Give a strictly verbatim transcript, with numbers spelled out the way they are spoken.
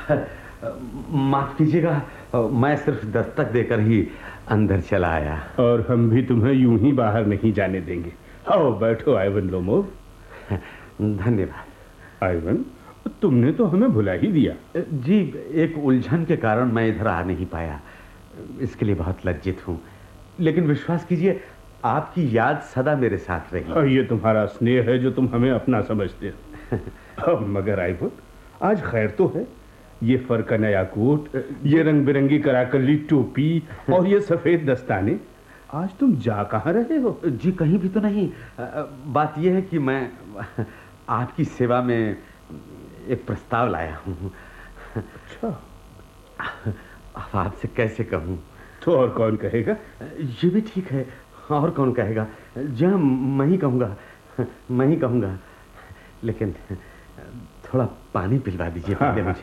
माफ कीजिएगा, मैं सिर्फ दस्तक देकर ही अंदर चला आया। और हम भी तुम्हें यूं ही बाहर नहीं जाने देंगे। आओ बैठो आइवन लोमोव। धन्यवाद। आइवन, तुमने तो हमें भुला ही दिया। जी, एक उलझन के कारण मैं इधर आ नहीं पाया, इसके लिए बहुत लज्जित हूँ। लेकिन विश्वास कीजिए, आपकी याद सदा मेरे साथ रही। ये तुम्हारा स्नेह है जो तुम हमें अपना समझते हो। मगर आइवन, आज खैर तो है। ये फर का नया कोट, ये रंग बिरंगी कराकली टोपी और ये सफेद दस्ताने, आज तुम जा कहाँ रहे हो? जी कहीं भी तो नहीं। बात यह है कि मैं आपकी सेवा में एक प्रस्ताव लाया हूँ। अच्छा, अब आपसे कैसे कहूँ? तो और कौन कहेगा? ये भी ठीक है, और कौन कहेगा? जहाँ मैं ही कहूँगा, मैं ही कहूँगा। लेकिन थोड़ा पानी पिलवा दीजिए पहले मुझे।